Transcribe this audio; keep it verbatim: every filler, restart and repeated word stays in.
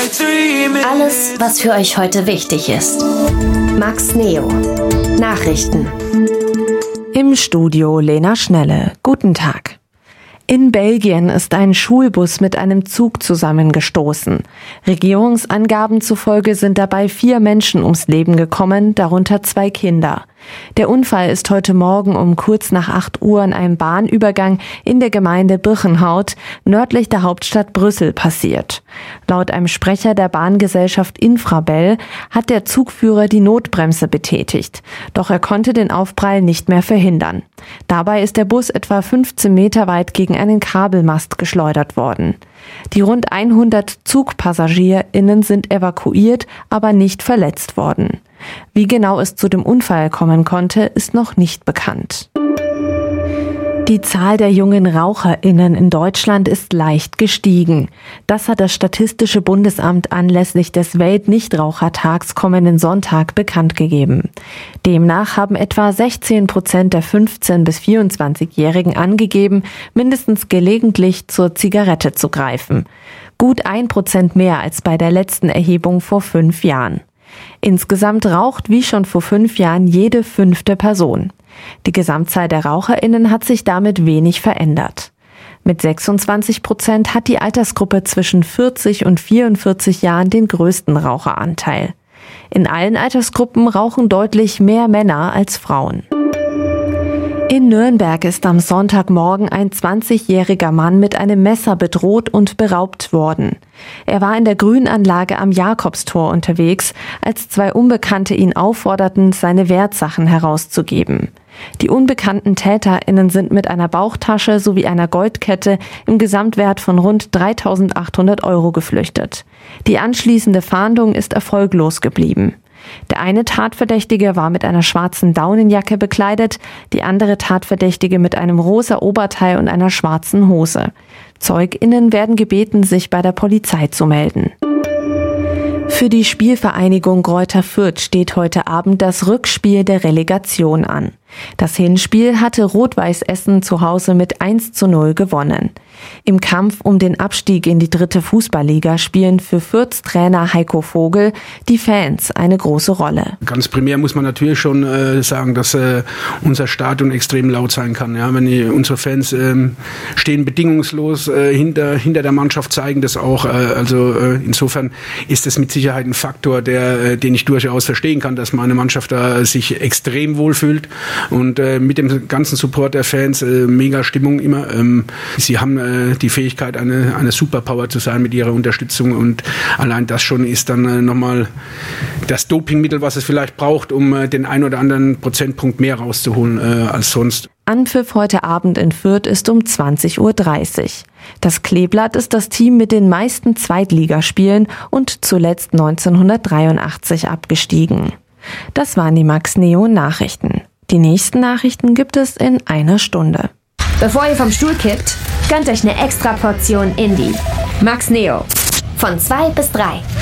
Alles, was für euch heute wichtig ist. Max Neo. Nachrichten. Im Studio Lena Schnelle. Guten Tag. In Belgien ist ein Schulbus mit einem Zug zusammengestoßen. Regierungsangaben zufolge sind dabei vier Menschen ums Leben gekommen, darunter zwei Kinder. Der Unfall ist heute Morgen um kurz nach acht Uhr an einem Bahnübergang in der Gemeinde Birchenhout, nördlich der Hauptstadt Brüssel, passiert. Laut einem Sprecher der Bahngesellschaft Infrabel hat der Zugführer die Notbremse betätigt. Doch er konnte den Aufprall nicht mehr verhindern. Dabei ist der Bus etwa fünfzehn Meter weit gegen einen Kabelmast geschleudert worden. Die rund hundert ZugpassagierInnen sind evakuiert, aber nicht verletzt worden. Wie genau es zu dem Unfall kommen konnte, ist noch nicht bekannt. Die Zahl der jungen RaucherInnen in Deutschland ist leicht gestiegen. Das hat das Statistische Bundesamt anlässlich des Weltnichtrauchertags kommenden Sonntag bekannt gegeben. Demnach haben etwa sechzehn Prozent der fünfzehn- bis vierundzwanzigjährigen angegeben, mindestens gelegentlich zur Zigarette zu greifen. Gut ein Prozent mehr als bei der letzten Erhebung vor fünf Jahren. Insgesamt raucht wie schon vor fünf Jahren jede fünfte Person. Die Gesamtzahl der RaucherInnen hat sich damit wenig verändert. Mit sechsundzwanzig Prozent hat die Altersgruppe zwischen vierzig und vierundvierzig Jahren den größten Raucheranteil. In allen Altersgruppen rauchen deutlich mehr Männer als Frauen. In Nürnberg ist am Sonntagmorgen ein zwanzigjähriger Mann mit einem Messer bedroht und beraubt worden. Er war in der Grünanlage am Jakobstor unterwegs, als zwei Unbekannte ihn aufforderten, seine Wertsachen herauszugeben. Die unbekannten TäterInnen sind mit einer Bauchtasche sowie einer Goldkette im Gesamtwert von rund dreitausendachthundert Euro geflüchtet. Die anschließende Fahndung ist erfolglos geblieben. Der eine Tatverdächtige war mit einer schwarzen Daunenjacke bekleidet, die andere Tatverdächtige mit einem rosa Oberteil und einer schwarzen Hose. ZeugInnen werden gebeten, sich bei der Polizei zu melden. Für die Spielvereinigung Greuther Fürth steht heute Abend das Rückspiel der Relegation an. Das Hinspiel hatte Rot-Weiß Essen zu Hause mit eins zu null gewonnen. Im Kampf um den Abstieg in die dritte Fußballliga spielen für Fürths Trainer Heiko Vogel die Fans eine große Rolle. Ganz primär muss man natürlich schon äh, sagen, dass äh, unser Stadion extrem laut sein kann. Ja, wenn die, unsere Fans äh, stehen bedingungslos äh, hinter, hinter der Mannschaft, zeigen das auch. Äh, also äh, insofern ist das mit Sicherheit ein Faktor, der, äh, den ich durchaus verstehen kann, dass meine Mannschaft da sich extrem wohlfühlt. Und äh, mit dem ganzen Support der Fans, äh, mega Stimmung immer. Ähm, sie haben äh, die Fähigkeit, eine, eine Superpower zu sein mit ihrer Unterstützung. Und allein das schon ist dann äh, nochmal das Dopingmittel, was es vielleicht braucht, um äh, den ein oder anderen Prozentpunkt mehr rauszuholen äh, als sonst. Anpfiff heute Abend in Fürth ist um zwanzig Uhr dreißig. Das Kleeblatt ist das Team mit den meisten Zweitligaspielen und zuletzt neunzehnhundertdreiundachtzig abgestiegen. Das waren die Max Neo Nachrichten. Die nächsten Nachrichten gibt es in einer Stunde. Bevor ihr vom Stuhl kippt, gönnt euch eine extra Portion Indie. Max Neo. Von zwei bis drei.